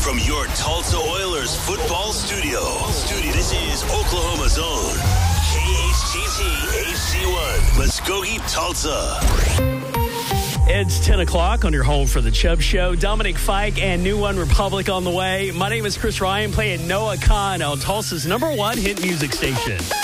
from your Tulsa Oilers football studio. This is Oklahoma's own KHTT HD1, Muskogee, Tulsa. It's 10 o'clock on your home for the Chubb Show. Dominic Fike and New One Republic on the way. My name is Chris Ryan, playing Noah Khan on Tulsa's #1 hit music station.